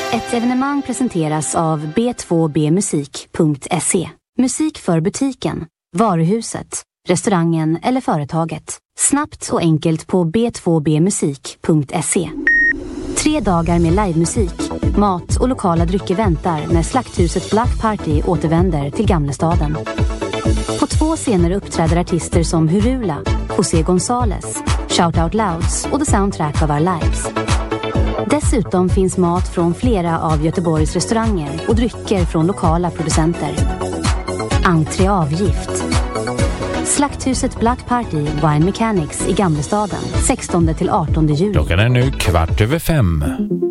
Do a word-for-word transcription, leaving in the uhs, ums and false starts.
Ett evenemang presenteras av b två b musik punkt se. Musik för butiken, varuhuset, restaurangen eller företaget. Snabbt och enkelt på b två b musik punkt se. Tre dagar med livemusik, mat och lokala drycker väntar när Slakthuset Black Party återvänder till Gamlestaden. På två scener uppträder artister som Hurula, José González, Shout Out Louds och The Soundtrack of Our Lives. Dessutom finns mat från flera av Göteborgs restauranger och drycker från lokala producenter. Entréavgift. Slakthuset Black Party Wine Mechanics i Gamlestaden sextonde till artonde juli. Klockan är nu kvart över fem.